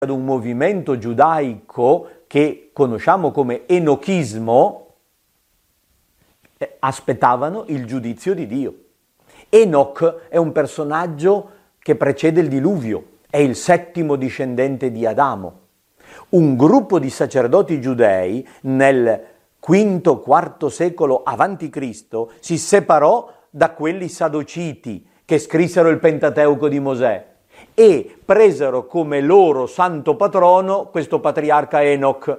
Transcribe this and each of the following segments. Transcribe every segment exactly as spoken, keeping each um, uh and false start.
ad un movimento giudaico che conosciamo come enochismo, eh, aspettavano il giudizio di Dio. Enoch è un personaggio che precede il diluvio, è il settimo discendente di Adamo. Un gruppo di sacerdoti giudei nel quinto quarto secolo avanti Cristo si separò da quelli sadociti che scrissero il Pentateuco di Mosè e presero come loro santo patrono questo patriarca Enoch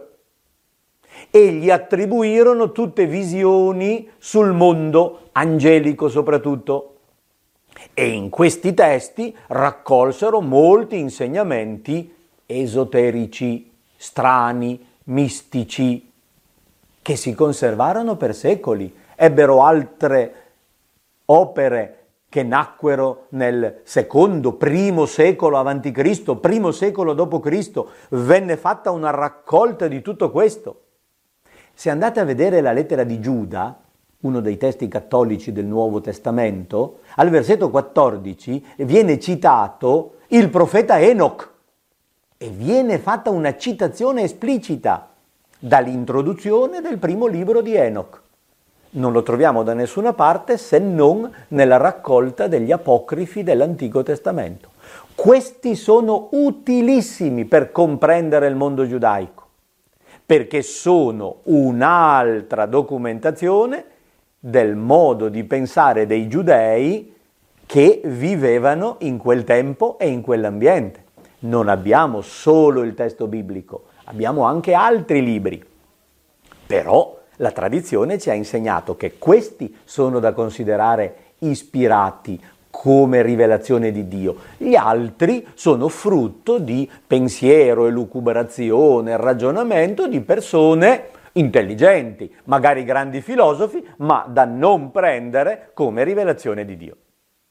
e gli attribuirono tutte visioni sul mondo angelico soprattutto. E in questi testi raccolsero molti insegnamenti esoterici, strani, mistici, che si conservarono per secoli. Ebbero altre opere che nacquero nel secondo, primo secolo avanti Cristo, primo secolo dopo Cristo, venne fatta una raccolta di tutto questo. Se andate a vedere la lettera di Giuda, uno dei testi cattolici del Nuovo Testamento, al versetto quattordici viene citato il profeta Enoch e viene fatta una citazione esplicita dall'introduzione del primo libro di Enoch. Non lo troviamo da nessuna parte se non nella raccolta degli apocrifi dell'Antico Testamento. Questi sono utilissimi per comprendere il mondo giudaico, perché sono un'altra documentazione del modo di pensare dei giudei che vivevano in quel tempo e in quell'ambiente. Non abbiamo solo il testo biblico, abbiamo anche altri libri. Però la tradizione ci ha insegnato che questi sono da considerare ispirati come rivelazione di Dio. Gli altri sono frutto di pensiero, elucubrazione, ragionamento di persone intelligenti, magari grandi filosofi, ma da non prendere come rivelazione di Dio.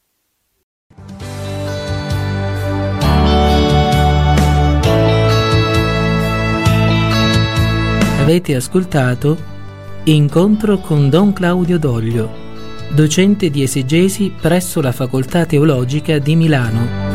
Avete ascoltato Incontro con Don Claudio Doglio, docente di esegesi presso la Facoltà Teologica di Milano.